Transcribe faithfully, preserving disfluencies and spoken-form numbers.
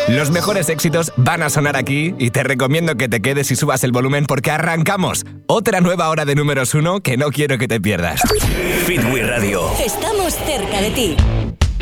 Los mejores éxitos van a sonar aquí y te recomiendo que te quedes y subas el volumen porque arrancamos otra nueva hora de números uno que no quiero que te pierdas. Fit We Radio. Estamos cerca de ti.